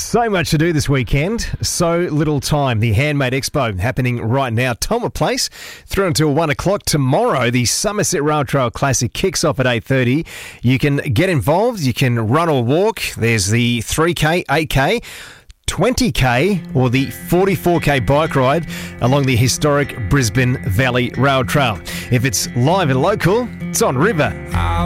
So much to do this weekend, so little time. The Handmade Expo happening right now. Talma Place through until 1 o'clock. Tomorrow, the Somerset Rail Trail Classic kicks off at 8:30. You can get involved. You can run or walk. There's the 3K, 8K, 20K or the 44K bike ride along the historic Brisbane Valley Rail Trail. If it's live and local, it's on River.